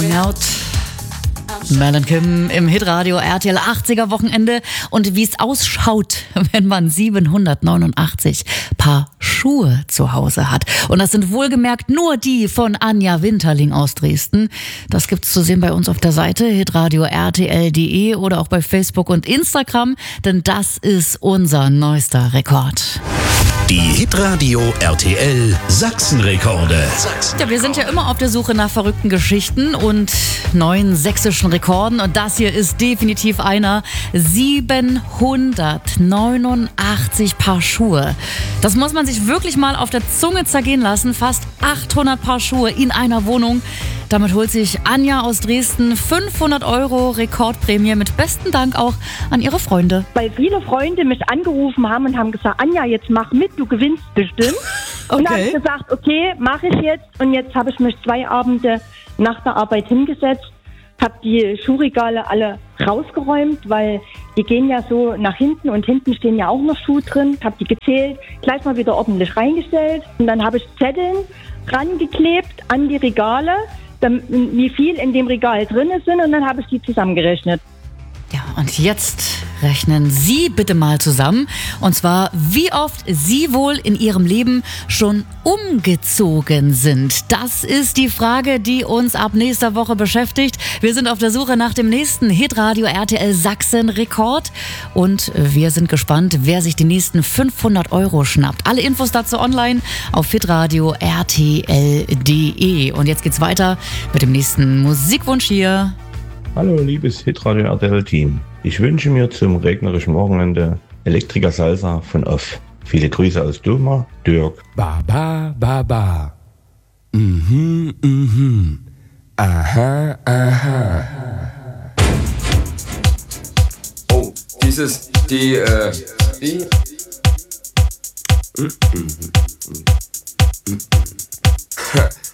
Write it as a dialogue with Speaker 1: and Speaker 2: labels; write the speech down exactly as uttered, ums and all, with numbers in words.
Speaker 1: Going Out. Mel und Kim im Hitradio R T L achtziger Wochenende. Und wie es ausschaut, wenn man siebenhundertneunundachtzig Paar Schuhe zu Hause hat. Und das sind wohlgemerkt nur die von Anja Winterling aus Dresden. Das gibt's zu sehen bei uns auf der Seite hitradio R T L punkt de oder auch bei Facebook und Instagram, denn das ist unser neuester Rekord.
Speaker 2: Die Hitradio R T L Sachsenrekorde.
Speaker 1: Ja, wir sind ja immer auf der Suche nach verrückten Geschichten und neuen sächsischen Rekorden. Und das hier ist definitiv einer. siebenhundertneunundachtzig Paar Schuhe. Das muss man sich wirklich mal auf der Zunge zergehen lassen. Fast achthundert Paar Schuhe in einer Wohnung. Damit holt sich Anja aus Dresden fünfhundert Euro Rekordprämie mit besten Dank auch an ihre Freunde.
Speaker 3: Weil viele Freunde mich angerufen haben und haben gesagt, Anja, jetzt mach mit, du gewinnst bestimmt. Okay. Und dann habe ich gesagt, okay, mache ich jetzt. Und jetzt habe ich mich zwei Abende nach der Arbeit hingesetzt, habe die Schuhregale alle rausgeräumt, weil die gehen ja so nach hinten und hinten stehen ja auch noch Schuhe drin. Habe die gezählt, gleich mal wieder ordentlich reingestellt. Und dann habe ich Zetteln rangeklebt an die Regale, wie viel in dem Regal drin sind, und dann habe ich die zusammengerechnet.
Speaker 1: Ja, und jetzt rechnen Sie bitte mal zusammen, und zwar, wie oft Sie wohl in Ihrem Leben schon umgezogen sind. Das ist die Frage, die uns ab nächster Woche beschäftigt. Wir sind auf der Suche nach dem nächsten Hitradio R T L Sachsen Rekord und wir sind gespannt, wer sich die nächsten fünfhundert Euro schnappt. Alle Infos dazu online auf hitradio R T L punkt de. Und jetzt geht's weiter mit dem nächsten Musikwunsch hier.
Speaker 4: Hallo liebes Hitradio R T L-Team. Ich wünsche mir zum regnerischen Wochenende Elektriker Salsa von Off. Viele Grüße aus Doma, Dirk.
Speaker 5: Ba, ba, ba, ba. Mhm, mhm. Aha, aha.
Speaker 6: Oh, dieses, die, äh, die... Mhm, mhm, mhm.